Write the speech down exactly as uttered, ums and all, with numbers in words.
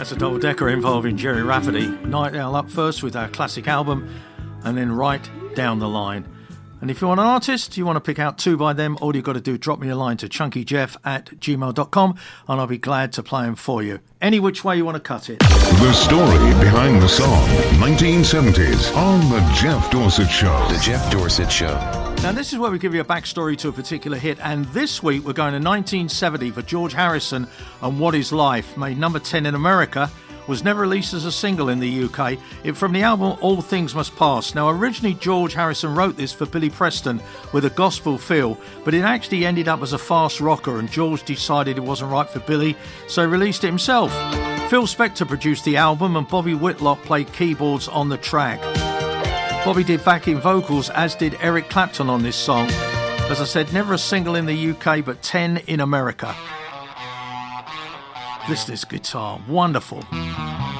That's a double-decker involving Jerry Rafferty. Night Owl up first with our classic album, and then Right Down the Line. And if you want an artist, you want to pick out two by them, all you've got to do, drop me a line to chunkyjeff at gmail dot com, and I'll be glad to play them for you. Any which way you want to cut it. The story behind the song, nineteen seventies, on The Jeff Dorsett Show. The Jeff Dorsett Show. Now, this is where we give you a backstory to a particular hit, and this week we're going to nineteen seventy for George Harrison and What Is Life, made number ten in America, was never released as a single in the U K. It from the album All Things Must Pass. Now, originally George Harrison wrote this for Billy Preston with a gospel feel, but it actually ended up as a fast rocker, and George decided it wasn't right for Billy, so he released it himself. Phil Spector produced the album, and Bobby Whitlock played keyboards on the track. Bobby did backing vocals, as did Eric Clapton on this song. As I said, never a single in the U K, but ten in America. Listen to this guitar, wonderful.